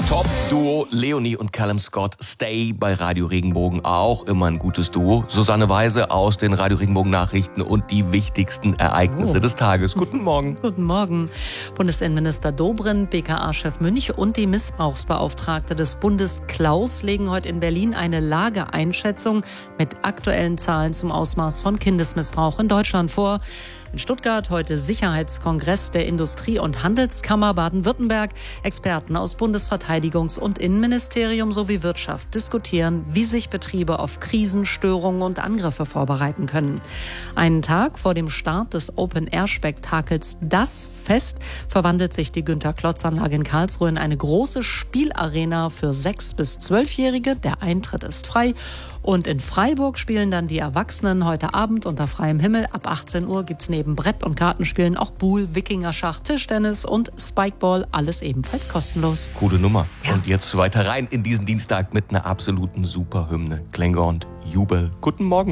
Top-Duo Leonie und Callum Scott, Stay bei Radio Regenbogen, auch immer ein gutes Duo. Susanne Weise aus den Radio Regenbogen Nachrichten und die wichtigsten Ereignisse des Tages. Guten Morgen. Guten Morgen. Bundesinnenminister Dobrindt, BKA-Chef Münch und die Missbrauchsbeauftragte des Bundes Klaus legen heute in Berlin eine Lageeinschätzung mit aktuellen Zahlen zum Ausmaß von Kindesmissbrauch in Deutschland vor. In Stuttgart heute Sicherheitskongress der Industrie- und Handelskammer Baden-Württemberg. Experten aus Bundesverteidigungs- und Innenministerium sowie Wirtschaft diskutieren, wie sich Betriebe auf Krisen, Störungen und Angriffe vorbereiten können. Einen Tag vor dem Start des Open-Air-Spektakels Das Fest verwandelt sich die Günter-Klotz-Anlage in Karlsruhe in eine große Spielarena für 6- bis 12-Jährige. Der Eintritt ist frei. Und in Freiburg spielen dann die Erwachsenen heute Abend unter freiem Himmel. Ab 18 Uhr gibt es neben Brett- und Kartenspielen auch Buhl, Wikingerschach, Tischtennis und Spikeball. Alles ebenfalls kostenlos. Coole Nummer. Ja. Und jetzt weiter rein in diesen Dienstag mit einer absoluten Superhymne. Klänge und Jubel. Guten Morgen.